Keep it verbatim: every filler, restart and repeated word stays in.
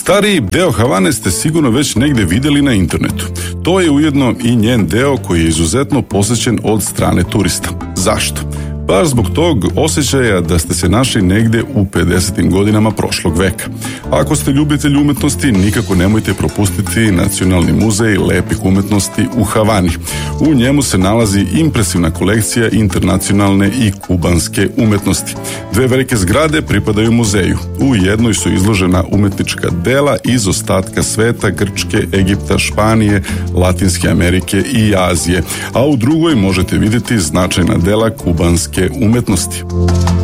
Stariji deo Havane ste sigurno već negde vidjeli na internetu. To je ujedno i njen deo koji je izuzetno posjećen od strane turista. Zašto? Baš zbog tog osjećaja da ste se našli negde u pedesetim godinama prošlog veka. Ako ste ljubitelj umetnosti, nikako nemojte propustiti Nacionalni muzej lepih umetnosti u Havani. U njemu se nalazi impresivna kolekcija internacionalne i kubanske umetnosti. Dve velike zgrade pripadaju muzeju. U jednoj su izložena umetnička dela iz ostatka sveta, Grčke, Egipta, Španije, Latinske Amerike i Azije, a u drugoj možete vidjeti značajna dela kubanske umetnosti.